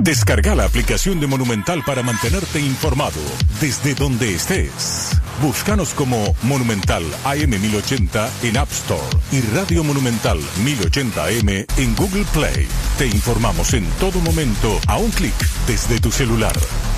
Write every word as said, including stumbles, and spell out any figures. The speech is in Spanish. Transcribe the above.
Descarga la aplicación de Monumental para mantenerte informado desde donde estés. Búscanos como Monumental A M mil ochenta en App Store y Radio Monumental mil ochenta A M en Google Play. Te informamos en todo momento a un clic desde tu celular.